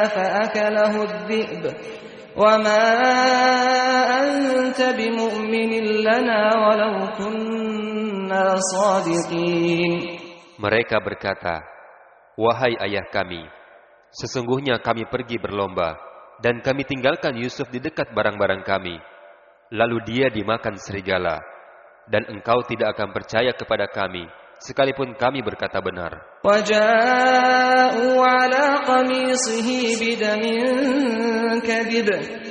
فأكله الذئب وما أنت بمؤمن لنا ولو كنا صادقين. Mereka berkata, wahai ayah kami, sesungguhnya kami pergi berlomba dan kami tinggalkan Yusuf di dekat barang-barang kami. Lalu dia dimakan serigala, dan engkau tidak akan percaya kepada kami, sekalipun kami berkata benar. وَجَاءُوا عَلَى قَمِيصِهِ بِدَمٍ كَذِبٍ